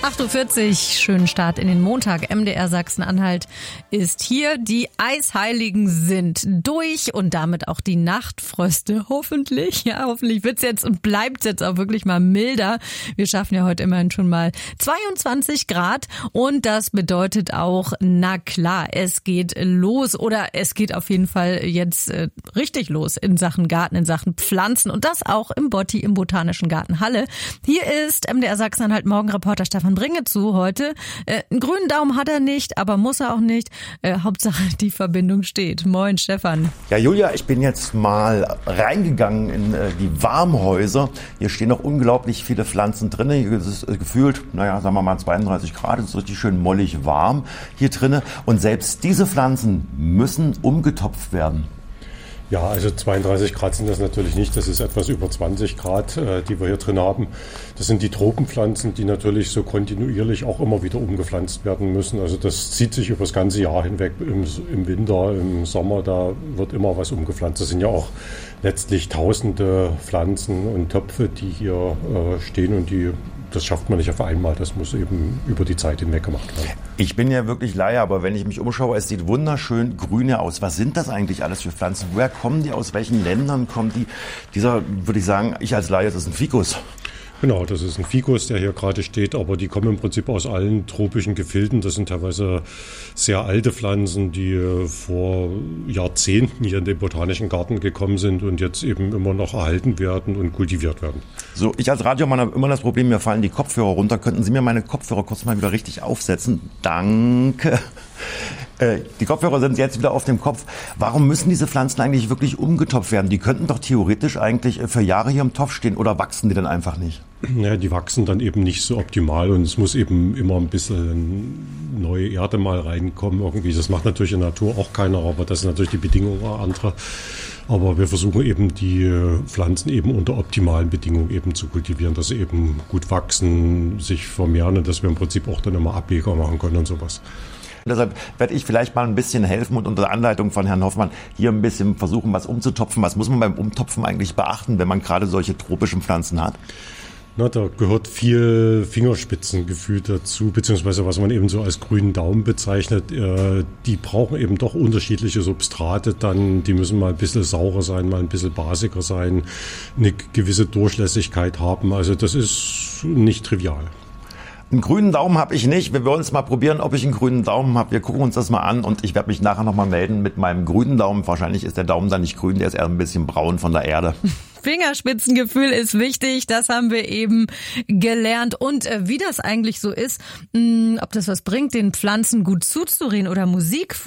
8:40 Uhr, schönen Start in den Montag. MDR Sachsen-Anhalt ist hier. Die Eisheiligen sind durch und damit auch die Nachtfröste. Hoffentlich, ja, hoffentlich wird's jetzt und bleibt's jetzt auch wirklich mal milder. Wir schaffen ja heute immerhin schon mal 22 Grad und das bedeutet auch, na klar, es geht los oder es geht auf jeden Fall jetzt richtig los in Sachen Garten, in Sachen Pflanzen und das auch im Botti, im Botanischen Garten Halle. Hier ist MDR Sachsen-Anhalt Morgenreporter Stefan Bringe zu heute. Einen grünen Daumen hat er nicht, aber muss er auch nicht. Hauptsache die Verbindung steht. Moin Stefan. Ja Julia, ich bin jetzt mal reingegangen in die Warmhäuser. Hier stehen noch unglaublich viele Pflanzen drin. Hier ist es gefühlt, sagen wir mal 32 Grad. Es ist richtig schön mollig warm hier drin. Und selbst diese Pflanzen müssen umgetopft werden. Ja, also 32 Grad sind das natürlich nicht. Das ist etwas über 20 Grad, die wir hier drin haben. Das sind die Tropenpflanzen, die natürlich so kontinuierlich auch immer wieder umgepflanzt werden müssen. Also das zieht sich über das ganze Jahr hinweg. Im Winter, im Sommer, da wird immer was umgepflanzt. Das sind ja auch letztlich tausende Pflanzen und Töpfe, die hier stehen und das schafft man nicht auf einmal. Das muss eben über die Zeit hinweg gemacht werden. Ich bin ja wirklich Laie, aber wenn ich mich umschaue, es sieht wunderschön grüne aus. Was sind das eigentlich alles für Pflanzen? Woher kommen die? Aus welchen Ländern kommen die? Dieser, würde ich sagen, ich als Laie, das ist ein Ficus. Genau, das ist ein Ficus, der hier gerade steht, aber die kommen im Prinzip aus allen tropischen Gefilden. Das sind teilweise sehr alte Pflanzen, die vor Jahrzehnten hier in den Botanischen Garten gekommen sind und jetzt eben immer noch erhalten werden und kultiviert werden. So, ich als Radiomann habe immer das Problem, mir fallen die Kopfhörer runter. Könnten Sie mir meine Kopfhörer kurz mal wieder richtig aufsetzen? Danke. Die Kopfhörer sind jetzt wieder auf dem Kopf. Warum müssen diese Pflanzen eigentlich wirklich umgetopft werden? Die könnten doch theoretisch eigentlich für Jahre hier im Topf stehen oder wachsen die dann einfach nicht? Ja, die wachsen dann eben nicht so optimal und es muss eben immer ein bisschen neue Erde mal reinkommen irgendwie. Das macht natürlich in der Natur auch keiner, aber das sind natürlich die Bedingungen andere. Aber wir versuchen eben die Pflanzen eben unter optimalen Bedingungen eben zu kultivieren, dass sie eben gut wachsen, sich vermehren und dass wir im Prinzip auch dann immer Ableger machen können und sowas. Deshalb werde ich vielleicht mal ein bisschen helfen und unter Anleitung von Herrn Hoffmann hier ein bisschen versuchen, was umzutopfen. Was muss man beim Umtopfen eigentlich beachten, wenn man gerade solche tropischen Pflanzen hat? Na, da gehört viel Fingerspitzengefühl dazu, beziehungsweise was man eben so als grünen Daumen bezeichnet. Die brauchen eben doch unterschiedliche Substrate dann. Die müssen mal ein bisschen saurer sein, mal ein bisschen basiger sein, eine gewisse Durchlässigkeit haben. Also das ist nicht trivial. Einen grünen Daumen habe ich nicht. Wir wollen es mal probieren, ob ich einen grünen Daumen habe. Wir gucken uns das mal an und ich werde mich nachher nochmal melden mit meinem grünen Daumen. Wahrscheinlich ist der Daumen dann nicht grün, der ist eher ein bisschen braun von der Erde. Fingerspitzengefühl ist wichtig, das haben wir eben gelernt. Und wie das eigentlich so ist, ob das was bringt, den Pflanzen gut zuzureden oder Musik